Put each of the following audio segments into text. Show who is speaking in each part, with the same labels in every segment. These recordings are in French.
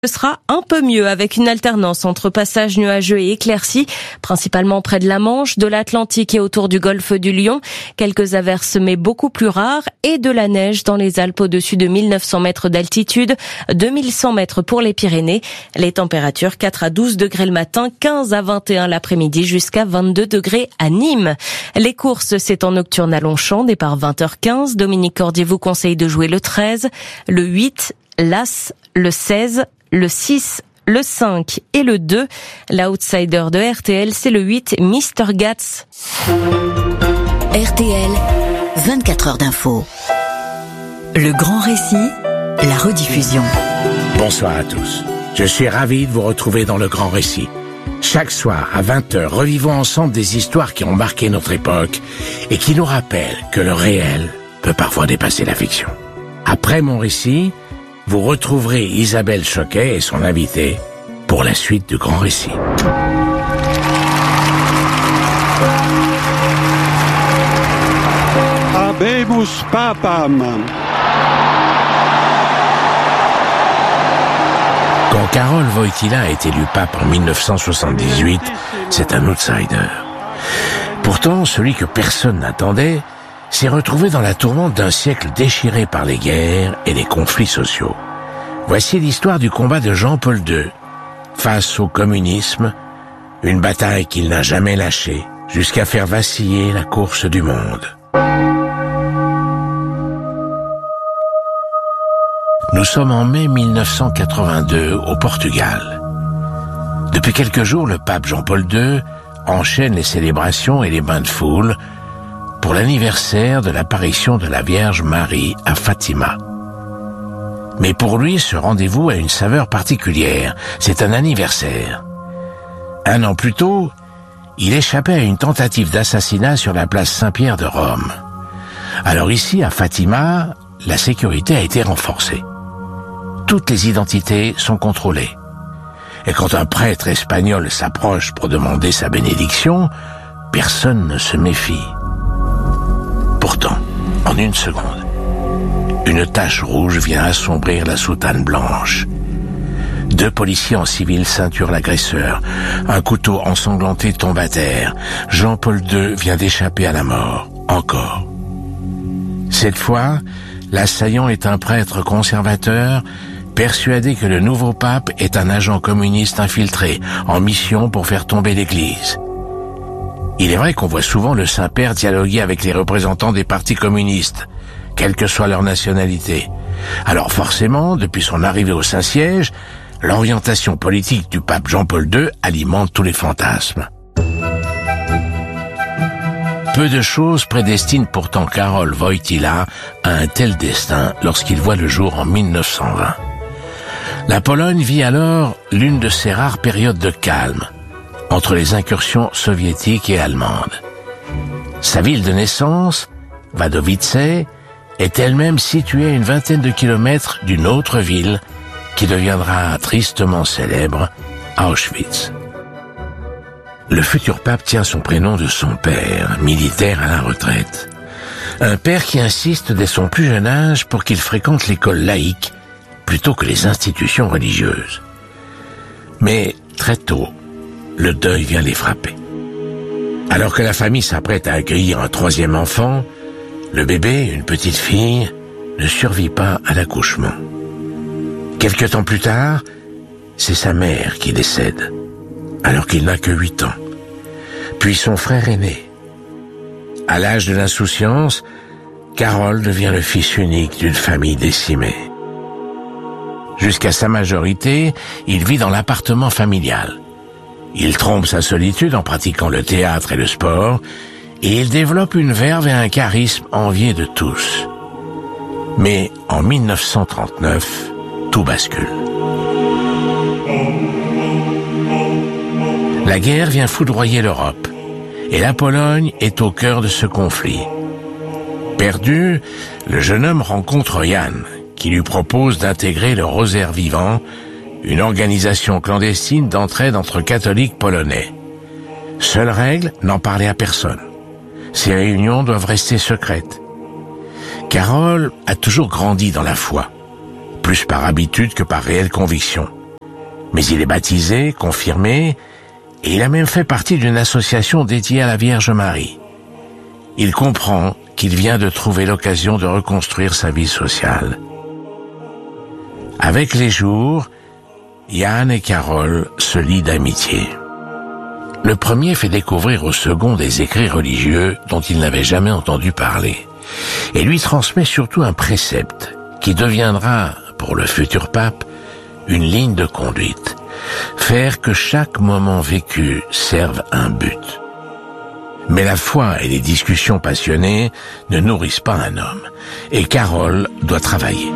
Speaker 1: Ce sera un peu mieux avec une alternance entre passages nuageux et éclaircies, principalement près de la Manche, de l'Atlantique et autour du golfe du Lion. Quelques averses mais beaucoup plus rares et de la neige dans les Alpes au-dessus de 1900 mètres d'altitude, 2100 mètres pour les Pyrénées. Les températures 4 à 12 degrés le matin, 15 à 21 l'après-midi jusqu'à 22 degrés à Nîmes. Les courses, c'est en nocturne à Longchamp, départ 20h15. Dominique Cordier vous conseille de jouer le 13, le 8, l'As, le 16, le 6, le 5 et le 2. L'outsider de RTL, c'est le 8, Mr. Gats.
Speaker 2: RTL, 24 heures d'info. Le grand récit, la rediffusion.
Speaker 3: Bonsoir à tous. Je suis ravi de vous retrouver dans le grand récit. Chaque soir, à 20h, revivons ensemble des histoires qui ont marqué notre époque et qui nous rappellent que le réel peut parfois dépasser la fiction. Après mon récit, vous retrouverez Isabelle Choquet et son invité pour la suite du grand récit.
Speaker 4: Habemus papam.
Speaker 3: Quand Karol Wojtyła est élu pape en 1978, c'est un outsider. Pourtant, celui que personne n'attendait s'est retrouvé dans la tourmente d'un siècle déchiré par les guerres et les conflits sociaux. Voici l'histoire du combat de Jean-Paul II. Face au communisme, une bataille qu'il n'a jamais lâchée, jusqu'à faire vaciller la course du monde. Nous sommes en mai 1982 au Portugal. Depuis quelques jours, le pape Jean-Paul II enchaîne les célébrations et les bains de foule pour l'anniversaire de l'apparition de la Vierge Marie à Fatima. Mais pour lui, ce rendez-vous a une saveur particulière. C'est un anniversaire. 1 an plus tôt, il échappait à une tentative d'assassinat sur la place Saint-Pierre de Rome. Alors ici, à Fatima, la sécurité a été renforcée. Toutes les identités sont contrôlées. Et quand un prêtre espagnol s'approche pour demander sa bénédiction, personne ne se méfie. Pourtant, en 1 seconde, une tache rouge vient assombrir la soutane blanche. 2 policiers en civil ceinturent l'agresseur. Un couteau ensanglanté tombe à terre. Jean-Paul II vient d'échapper à la mort. Encore. Cette fois, l'assaillant est un prêtre conservateur, persuadé que le nouveau pape est un agent communiste infiltré, en mission pour faire tomber l'Église. Il est vrai qu'on voit souvent le Saint-Père dialoguer avec les représentants des partis communistes, quelle que soit leur nationalité. Alors forcément, depuis son arrivée au Saint-Siège, l'orientation politique du pape Jean-Paul II alimente tous les fantasmes. Peu de choses prédestinent pourtant Karol Wojtyła à un tel destin lorsqu'il voit le jour en 1920. La Pologne vit alors l'une de ses rares périodes de calme, entre les incursions soviétiques et allemandes. Sa ville de naissance, Wadowice, est elle-même située à une vingtaine de kilomètres d'une autre ville qui deviendra tristement célèbre, Auschwitz. Le futur pape tient son prénom de son père, militaire à la retraite. Un père qui insiste dès son plus jeune âge pour qu'il fréquente l'école laïque plutôt que les institutions religieuses. Mais très tôt, le deuil vient les frapper. Alors que la famille s'apprête à accueillir un 3e enfant, le bébé, une petite fille, ne survit pas à l'accouchement. Quelque temps plus tard, c'est sa mère qui décède, alors qu'il n'a que 8 ans. Puis son frère aîné. À l'âge de l'insouciance, Karol devient le fils unique d'une famille décimée. Jusqu'à sa majorité, il vit dans l'appartement familial. Il trompe sa solitude en pratiquant le théâtre et le sport, et il développe une verve et un charisme enviés de tous. Mais en 1939, tout bascule. La guerre vient foudroyer l'Europe, et la Pologne est au cœur de ce conflit. Perdu, le jeune homme rencontre Jan, qui lui propose d'intégrer le Rosaire Vivant, une organisation clandestine d'entraide entre catholiques polonais. Seule règle, n'en parler à personne. Ces réunions doivent rester secrètes. Karol a toujours grandi dans la foi, plus par habitude que par réelle conviction. Mais il est baptisé, confirmé, et il a même fait partie d'une association dédiée à la Vierge Marie. Il comprend qu'il vient de trouver l'occasion de reconstruire sa vie sociale. Avec les jours, Yann et Carole se lient d'amitié. Le premier fait découvrir au second des écrits religieux dont il n'avait jamais entendu parler, et lui transmet surtout un précepte qui deviendra, pour le futur pape, une ligne de conduite. Faire que chaque moment vécu serve un but. Mais la foi et les discussions passionnées ne nourrissent pas un homme, et Carole doit travailler.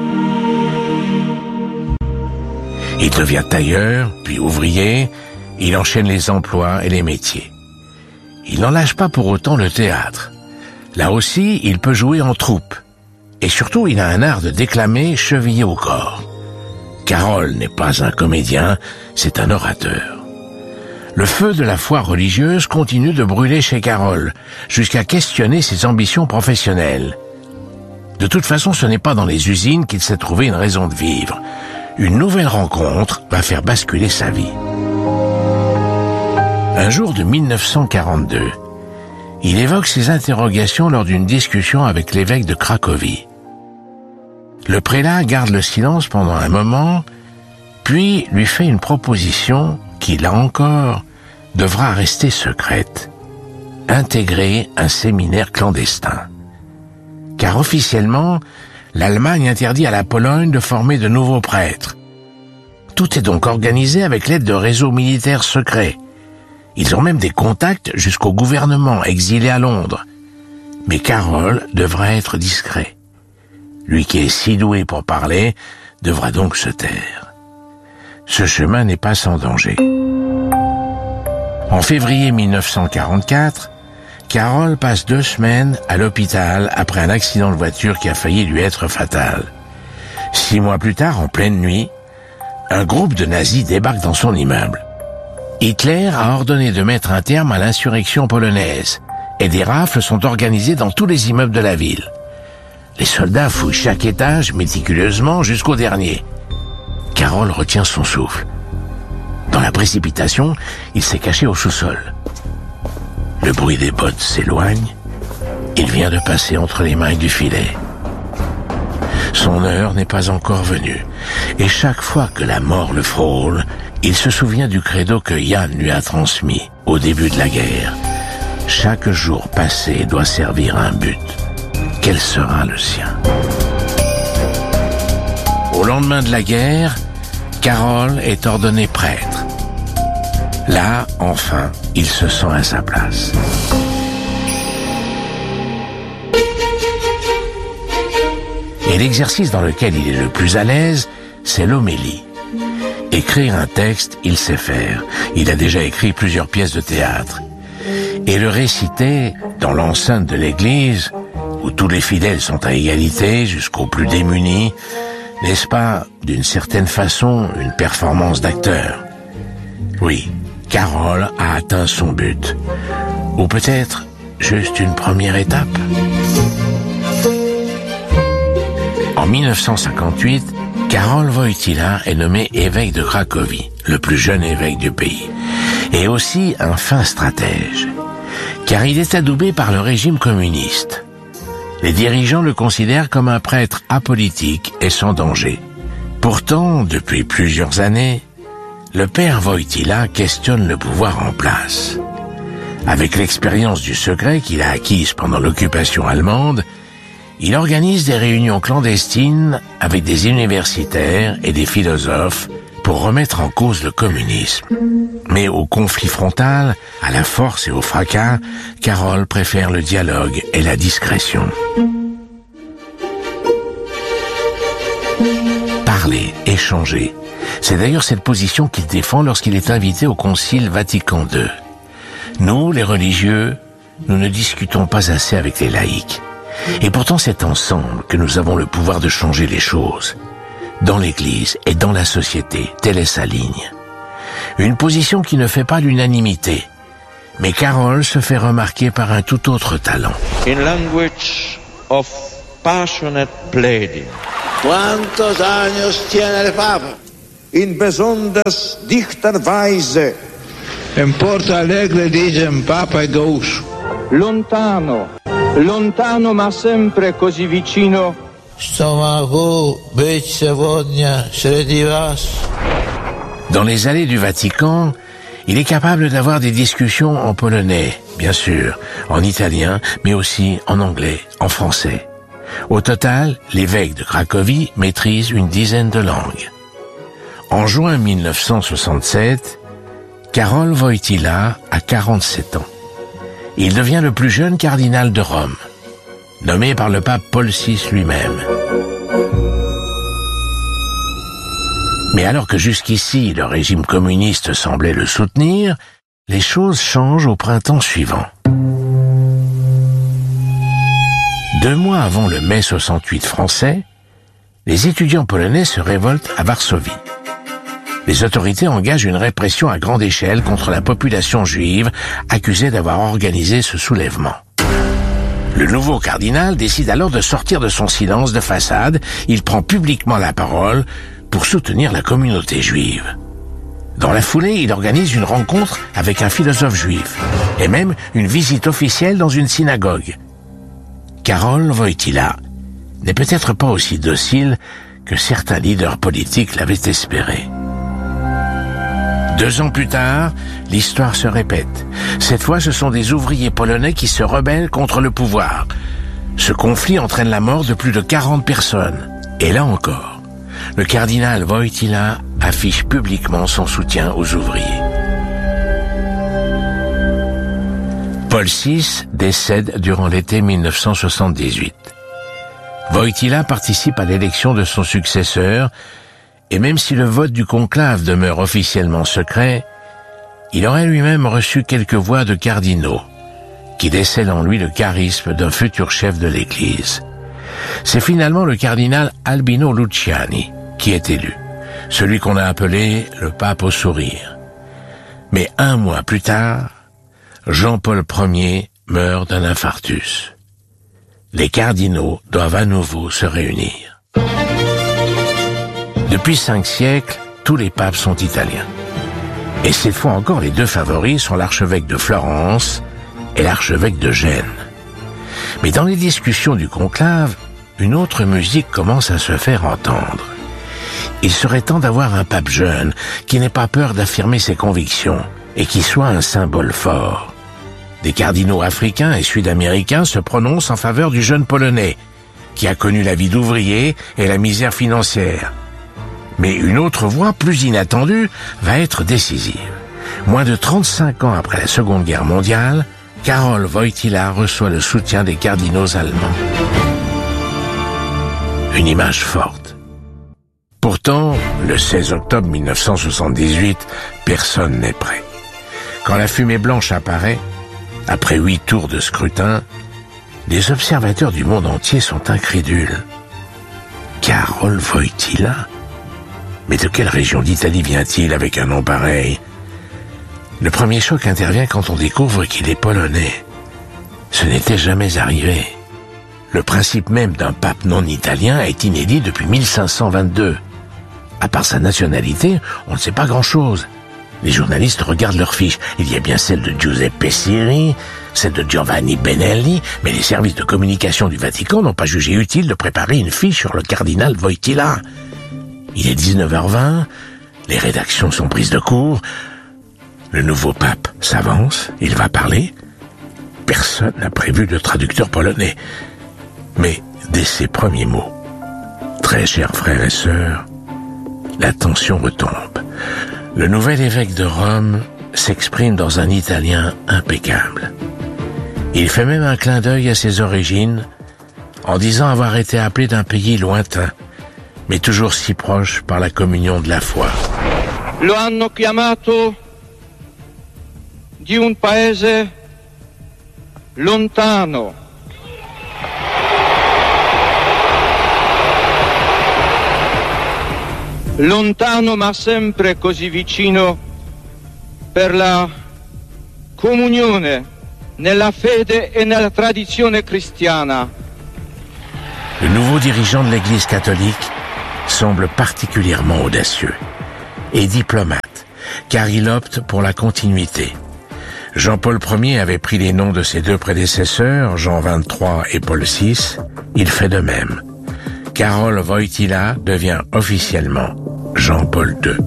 Speaker 3: Il devient tailleur, puis ouvrier, il enchaîne les emplois et les métiers. Il n'en lâche pas pour autant le théâtre. Là aussi, il peut jouer en troupe. Et surtout, il a un art de déclamer chevillé au corps. Carole n'est pas un comédien, c'est un orateur. Le feu de la foi religieuse continue de brûler chez Carole, jusqu'à questionner ses ambitions professionnelles. De toute façon, ce n'est pas dans les usines qu'il s'est trouvé une raison de vivre. Une nouvelle rencontre va faire basculer sa vie. Un jour de 1942, il évoque ses interrogations lors d'une discussion avec l'évêque de Cracovie. Le prélat garde le silence pendant un moment, puis lui fait une proposition qui, là encore, devra rester secrète. Intégrer un séminaire clandestin. Car officiellement, l'Allemagne interdit à la Pologne de former de nouveaux prêtres. Tout est donc organisé avec l'aide de réseaux militaires secrets. Ils ont même des contacts jusqu'au gouvernement exilé à Londres. Mais Carole devra être discret. Lui qui est si doué pour parler devra donc se taire. Ce chemin n'est pas sans danger. En février 1944, Carole passe 2 semaines à l'hôpital après un accident de voiture qui a failli lui être fatal. 6 mois plus tard, en pleine nuit, un groupe de nazis débarque dans son immeuble. Hitler a ordonné de mettre un terme à l'insurrection polonaise et des rafles sont organisées dans tous les immeubles de la ville. Les soldats fouillent chaque étage méticuleusement jusqu'au dernier. Carole retient son souffle. Dans la précipitation, il s'est caché au sous-sol. Le bruit des bottes s'éloigne. Il vient de passer entre les mailles du filet. Son heure n'est pas encore venue. Et chaque fois que la mort le frôle, il se souvient du credo que Yann lui a transmis au début de la guerre. Chaque jour passé doit servir un but. Quel sera le sien? Au lendemain de la guerre, Carole est ordonné prêtre. Là, enfin, il se sent à sa place. Et l'exercice dans lequel il est le plus à l'aise, c'est l'homélie. Écrire un texte, il sait faire. Il a déjà écrit plusieurs pièces de théâtre. Et le réciter dans l'enceinte de l'église, où tous les fidèles sont à égalité jusqu'aux plus démunis, n'est-ce pas, d'une certaine façon, une performance d'acteur? Oui, Carole a atteint son but. Ou peut-être juste une première étape. En 1958, Karol Wojtyła est nommé évêque de Cracovie, le plus jeune évêque du pays, et aussi un fin stratège, car il est adoubé par le régime communiste. Les dirigeants le considèrent comme un prêtre apolitique et sans danger. Pourtant, depuis plusieurs années, le père Wojtyła questionne le pouvoir en place. Avec l'expérience du secret qu'il a acquise pendant l'occupation allemande, il organise des réunions clandestines avec des universitaires et des philosophes pour remettre en cause le communisme. Mais au conflit frontal, à la force et au fracas, Carole préfère le dialogue et la discrétion. Parler, échanger. C'est d'ailleurs cette position qu'il défend lorsqu'il est invité au Concile Vatican II. Nous, les religieux, nous ne discutons pas assez avec les laïcs. Et pourtant c'est ensemble que nous avons le pouvoir de changer les choses. Dans l'Église et dans la société, telle est sa ligne. Une position qui ne fait pas l'unanimité. Mais Carole se fait remarquer par un tout autre talent.
Speaker 5: In language of passionate pleading.
Speaker 6: ¿Cuántos años tiene el Papa?
Speaker 5: in besonders dichter Weise.
Speaker 6: In Porto Alegre dicem Papa è gauche.
Speaker 5: Lontano, lontano ma sempre così vicino.
Speaker 6: Stomaco, być сегодня среди вас.
Speaker 3: Dans les allées du Vatican, il est capable d'avoir des discussions en polonais, bien sûr, en italien, mais aussi en anglais, en français. Au total, l'évêque de Cracovie maîtrise une dizaine de langues. En juin 1967, Karol Wojtyła a 47 ans. Il devient le plus jeune cardinal de Rome, nommé par le pape Paul VI lui-même. Mais alors que jusqu'ici, le régime communiste semblait le soutenir, les choses changent au printemps suivant. 2 mois avant le mai 68 français, les étudiants polonais se révoltent à Varsovie. Les autorités engagent une répression à grande échelle contre la population juive accusée d'avoir organisé ce soulèvement. Le nouveau cardinal décide alors de sortir de son silence de façade. Il prend publiquement la parole pour soutenir la communauté juive. Dans la foulée, il organise une rencontre avec un philosophe juif et même une visite officielle dans une synagogue. Karol Wojtyła n'est peut-être pas aussi docile que certains leaders politiques l'avaient espéré. 2 ans plus tard, l'histoire se répète. Cette fois, ce sont des ouvriers polonais qui se rebellent contre le pouvoir. Ce conflit entraîne la mort de plus de 40 personnes. Et là encore, le cardinal Wojtyła affiche publiquement son soutien aux ouvriers. Paul VI décède durant l'été 1978. Wojtyła participe à l'élection de son successeur, et même si le vote du conclave demeure officiellement secret, il aurait lui-même reçu quelques voix de cardinaux, qui décèlent en lui le charisme d'un futur chef de l'Église. C'est finalement le cardinal Albino Luciani qui est élu, celui qu'on a appelé le pape au sourire. Mais 1 mois plus tard, Jean-Paul Ier meurt d'un infarctus. Les cardinaux doivent à nouveau se réunir. Depuis 5 siècles, tous les papes sont italiens. Et cette fois encore, les 2 favoris sont l'archevêque de Florence et l'archevêque de Gênes. Mais dans les discussions du conclave, une autre musique commence à se faire entendre. Il serait temps d'avoir un pape jeune, qui n'ait pas peur d'affirmer ses convictions, et qui soit un symbole fort. Des cardinaux africains et sud-américains se prononcent en faveur du jeune Polonais, qui a connu la vie d'ouvrier et la misère financière. Mais une autre voix, plus inattendue, va être décisive. Moins de 35 ans après la Seconde Guerre mondiale, Karol Wojtyła reçoit le soutien des cardinaux allemands. Une image forte. Pourtant, le 16 octobre 1978, personne n'est prêt. Quand la fumée blanche apparaît, après 8 tours de scrutin, les observateurs du monde entier sont incrédules. Karol Wojtyła ? Mais de quelle région d'Italie vient-il avec un nom pareil ? Le premier choc intervient quand on découvre qu'il est polonais. Ce n'était jamais arrivé. Le principe même d'un pape non italien est inédit depuis 1522. À part sa nationalité, on ne sait pas grand-chose. Les journalistes regardent leurs fiches. Il y a bien celle de Giuseppe Siri, celle de Giovanni Benelli, mais les services de communication du Vatican n'ont pas jugé utile de préparer une fiche sur le cardinal Wojtyła. Il est 19h20, les rédactions sont prises de court. Le nouveau pape s'avance, il va parler. Personne n'a prévu de traducteur polonais. Mais dès ses premiers mots, très chers frères et sœurs, la tension retombe. Le nouvel évêque de Rome s'exprime dans un italien impeccable. Il fait même un clin d'œil à ses origines, en disant avoir été appelé d'un pays lointain, mais toujours si proche par la communion de la foi.
Speaker 5: Lo hanno chiamato di un paese lontano. Lontano ma sempre così vicino per la comunione nella fede e nella tradizione cristiana.
Speaker 3: Le nouveau dirigeant de l'Église catholique semble particulièrement audacieux. et diplomate, car il opte pour la continuité. Jean-Paul Ier avait pris les noms de ses deux prédécesseurs, Jean XXIII et Paul VI. Il fait de même. Karol Wojtyła devient officiellement Jean-Paul II.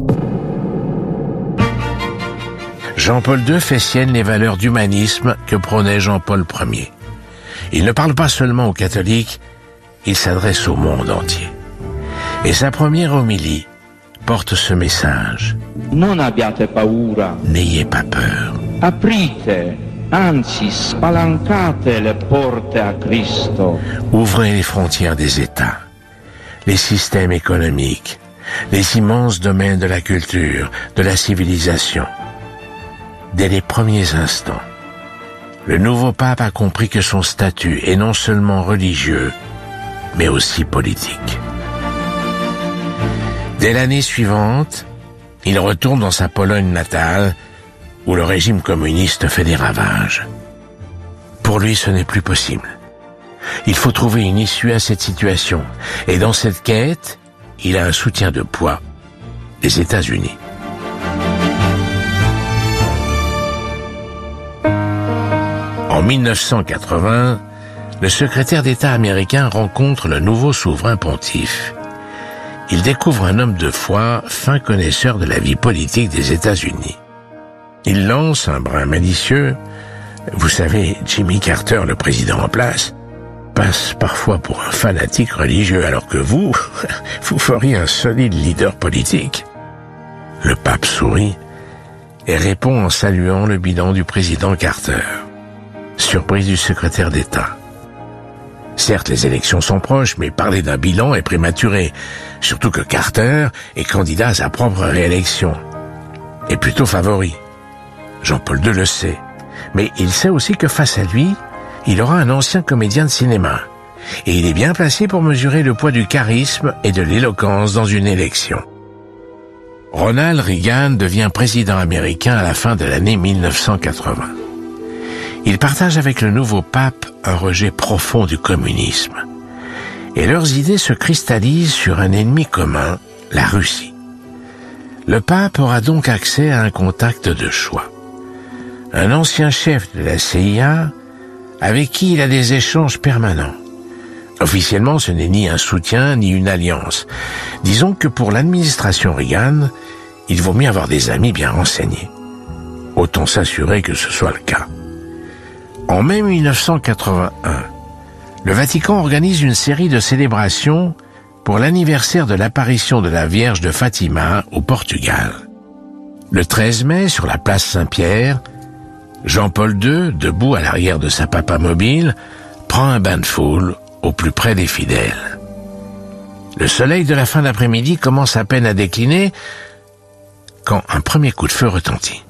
Speaker 3: Jean-Paul II fait sienne les valeurs d'humanisme que prônait Jean-Paul Ier. Il ne parle pas seulement aux catholiques, il s'adresse au monde entier. Et sa première homélie porte ce message.
Speaker 5: Non abbiate paura.
Speaker 3: N'ayez pas peur.
Speaker 5: Aprite, anzi spalancate le porte a Cristo.
Speaker 3: Ouvrez les frontières des États, les systèmes économiques, les immenses domaines de la culture, de la civilisation. Dès les premiers instants, le nouveau pape a compris que son statut est non seulement religieux, mais aussi politique. Dès l'année suivante, il retourne dans sa Pologne natale, où le régime communiste fait des ravages. Pour lui, ce n'est plus possible. Il faut trouver une issue à cette situation, et dans cette quête, il a un soutien de poids, les États-Unis. En 1980, le secrétaire d'État américain rencontre le nouveau souverain pontife. Il découvre un homme de foi, fin connaisseur de la vie politique des États-Unis. Il lance un brin malicieux. Vous savez, Jimmy Carter, le président en place, passe parfois pour un fanatique religieux, alors que vous feriez un solide leader politique. Le pape sourit et répond en saluant le bilan du président Carter. Surprise du secrétaire d'État. Certes, les élections sont proches, mais parler d'un bilan est prématuré. Surtout que Carter est candidat à sa propre réélection. Et plutôt favori. Jean-Paul II le sait. Mais il sait aussi que face à lui, il aura un ancien comédien de cinéma. Et il est bien placé pour mesurer le poids du charisme et de l'éloquence dans une élection. Ronald Reagan devient président américain à la fin de l'année 1980. Il partage avec le nouveau pape un rejet profond du communisme. Et leurs idées se cristallisent sur un ennemi commun, la Russie. Le pape aura donc accès à un contact de choix. Un ancien chef de la CIA avec qui il a des échanges permanents. Officiellement, ce n'est ni un soutien ni une alliance. Disons que pour l'administration Reagan, il vaut mieux avoir des amis bien renseignés. Autant s'assurer que ce soit le cas. En mai 1981, le Vatican organise une série de célébrations pour l'anniversaire de l'apparition de la Vierge de Fatima au Portugal. Le 13 mai, sur la place Saint-Pierre, Jean-Paul II, debout à l'arrière de sa papamobile, prend un bain de foule au plus près des fidèles. Le soleil de la fin d'après-midi commence à peine à décliner quand un premier coup de feu retentit.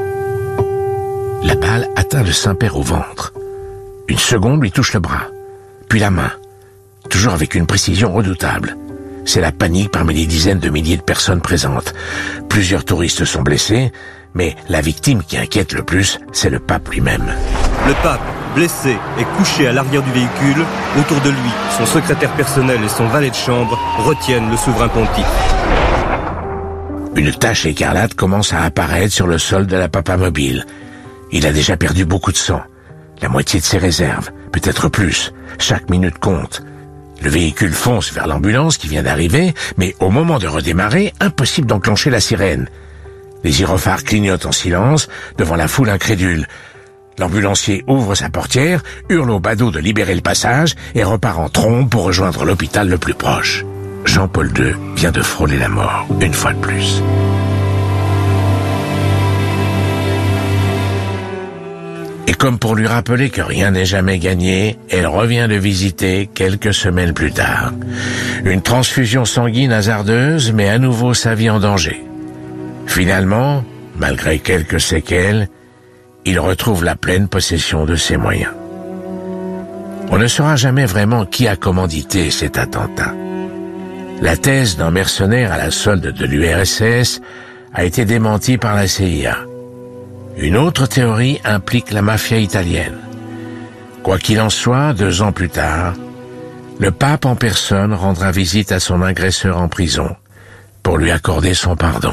Speaker 3: La balle atteint le Saint-Père au ventre. Une seconde lui touche le bras, puis la main, toujours avec une précision redoutable. C'est la panique parmi les dizaines de milliers de personnes présentes. Plusieurs touristes sont blessés, mais la victime qui inquiète le plus, c'est le pape lui-même.
Speaker 7: Le pape, blessé, est couché à l'arrière du véhicule. Autour de lui, son secrétaire personnel et son valet de chambre retiennent le souverain pontife.
Speaker 3: Une tache écarlate commence à apparaître sur le sol de la papamobile. Il a déjà perdu beaucoup de sang, la moitié de ses réserves, peut-être plus. Chaque minute compte. Le véhicule fonce vers l'ambulance qui vient d'arriver, mais au moment de redémarrer, impossible d'enclencher la sirène. Les gyrophares clignotent en silence devant la foule incrédule. L'ambulancier ouvre sa portière, hurle au badaud de libérer le passage et repart en trombe pour rejoindre l'hôpital le plus proche. Jean-Paul II vient de frôler la mort, une fois de plus. Et comme pour lui rappeler que rien n'est jamais gagné, elle revient le visiter quelques semaines plus tard. Une transfusion sanguine hasardeuse met à nouveau sa vie en danger. Finalement, malgré quelques séquelles, il retrouve la pleine possession de ses moyens. On ne saura jamais vraiment qui a commandité cet attentat. La thèse d'un mercenaire à la solde de l'URSS a été démentie par la CIA. Une autre théorie implique la mafia italienne. Quoi qu'il en soit, 2 ans plus tard, le pape en personne rendra visite à son agresseur en prison, pour lui accorder son pardon.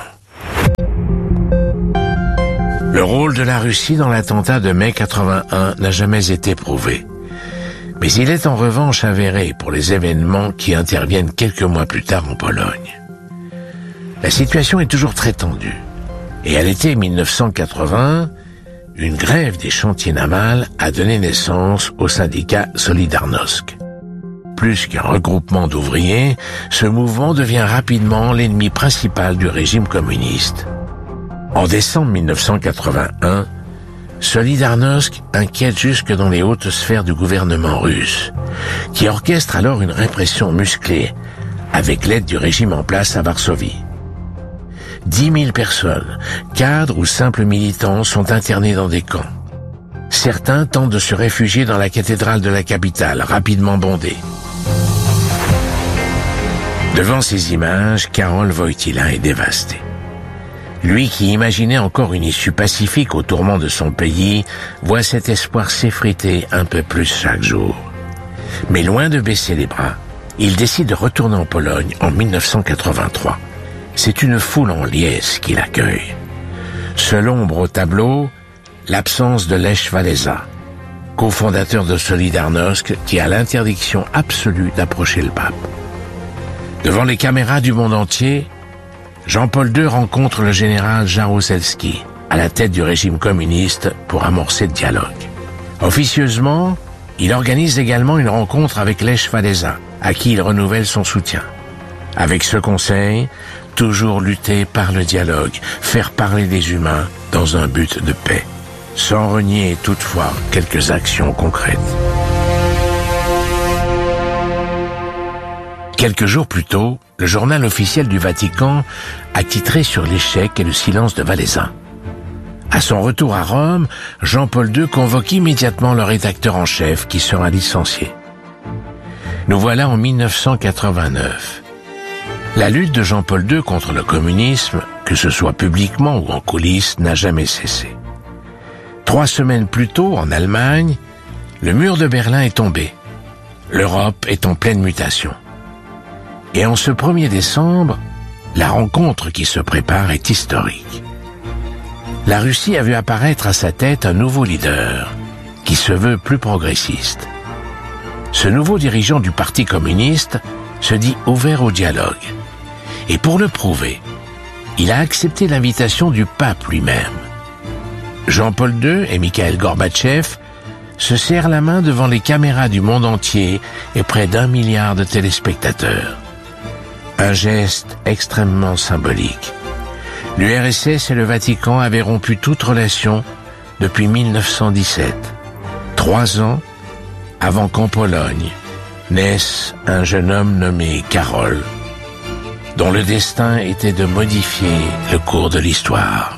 Speaker 3: Le rôle de la Russie dans l'attentat de mai 81 n'a jamais été prouvé. Mais il est en revanche avéré pour les événements qui interviennent quelques mois plus tard en Pologne. La situation est toujours très tendue. Et à l'été 1980, une grève des chantiers navals a donné naissance au syndicat Solidarnosc. Plus qu'un regroupement d'ouvriers, ce mouvement devient rapidement l'ennemi principal du régime communiste. En décembre 1981, Solidarnosc inquiète jusque dans les hautes sphères du gouvernement russe, qui orchestre alors une répression musclée, avec l'aide du régime en place à Varsovie. 10 000 personnes, cadres ou simples militants, sont internés dans des camps. Certains tentent de se réfugier dans la cathédrale de la capitale, rapidement bondée. Devant ces images, Karol Wojtyła est dévasté. Lui qui imaginait encore une issue pacifique au tourment de son pays, voit cet espoir s'effriter un peu plus chaque jour. Mais loin de baisser les bras, il décide de retourner en Pologne en 1983. C'est une foule en liesse qui l'accueille. Seule ombre au tableau, l'absence de Lech Walesa, cofondateur de Solidarnosc, qui a l'interdiction absolue d'approcher le pape. Devant les caméras du monde entier, Jean-Paul II rencontre le général Jaruzelski, à la tête du régime communiste, pour amorcer le dialogue. Officieusement, il organise également une rencontre avec Lech Walesa, à qui il renouvelle son soutien. Avec ce conseil, toujours lutter par le dialogue, faire parler des humains dans un but de paix, sans renier toutefois quelques actions concrètes. Quelques jours plus tôt, le journal officiel du Vatican a titré sur l'échec et le silence de Walesa. À son retour à Rome, Jean-Paul II convoque immédiatement le rédacteur en chef qui sera licencié. Nous voilà en 1989. La lutte de Jean-Paul II contre le communisme, que ce soit publiquement ou en coulisses, n'a jamais cessé. 3 semaines plus tôt, en Allemagne, le mur de Berlin est tombé. L'Europe est en pleine mutation. Et en ce 1er décembre, la rencontre qui se prépare est historique. La Russie a vu apparaître à sa tête un nouveau leader, qui se veut plus progressiste. Ce nouveau dirigeant du Parti communiste se dit ouvert au dialogue. Et pour le prouver, il a accepté l'invitation du pape lui-même. Jean-Paul II et Mikhaïl Gorbatchev se serrent la main devant les caméras du monde entier et près d'1 milliard de téléspectateurs. Un geste extrêmement symbolique. L'URSS et le Vatican avaient rompu toute relation depuis 1917, 3 ans avant qu'en Pologne naisse un jeune homme nommé Karol, dont le destin était de modifier le cours de l'histoire.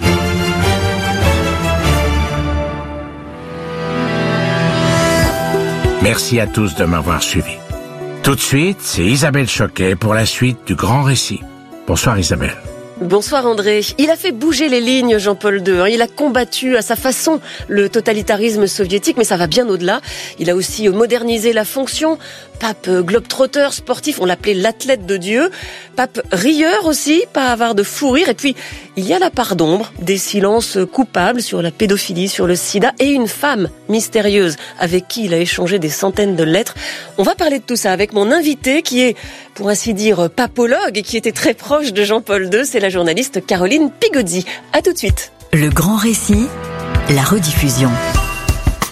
Speaker 3: Merci à tous de m'avoir suivi. Tout de suite, c'est Isabelle Choquet pour la suite du Grand Récit. Bonsoir Isabelle.
Speaker 8: Bonsoir André. Il a fait bouger les lignes, Jean-Paul II. Il a combattu à sa façon le totalitarisme soviétique, mais ça va bien au-delà. Il a aussi modernisé la fonction. Pape globe-trotteur, sportif, on l'appelait l'athlète de Dieu. Pape rieur aussi, pas avare de fou rire. Et puis, il y a la part d'ombre, des silences coupables sur la pédophilie, sur le sida, et une femme mystérieuse avec qui il a échangé des centaines de lettres. On va parler de tout ça avec mon invité qui est, pour ainsi dire, papologue et qui était très proche de Jean-Paul II. C'est la journaliste Caroline Pigozzi. À tout de suite.
Speaker 2: Le Grand Récit, la rediffusion.